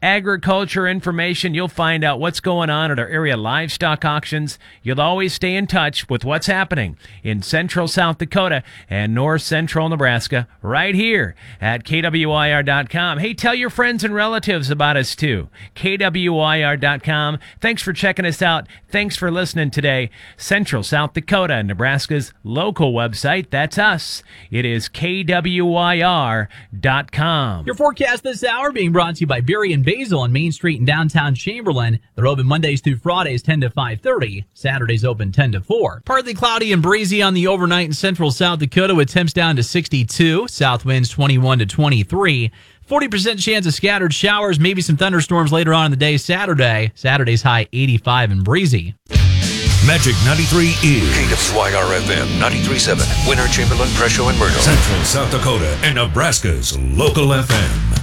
agriculture information. You'll find out what's going on at our area livestock auctions. You'll always stay in touch with what's happening in central South Dakota and north central Nebraska right here at KWIR.com. Hey, tell your friends and relatives about us too. KWIR.com. Thanks for checking us out. Thanks for listening today. Central South Dakota, Nebraska's local website. That's us. It is KWIR.com. Your forecast this hour being brought to you by Berry and Basil on Main Street in downtown Chamberlain. They're open Mondays through Fridays 10 to 5:30. Saturdays open 10 to 4. Partly cloudy and breezy on the overnight in central South Dakota with temps down to 62. South winds 21 to 23. 40% chance of scattered showers, maybe some thunderstorms later on in the day Saturday. Saturday's high 85 and breezy. Magic 93 is KWIR-FM 93.7, Winter, Chamberlain, Presho, and Myrtle. Central South Dakota and Nebraska's local FM.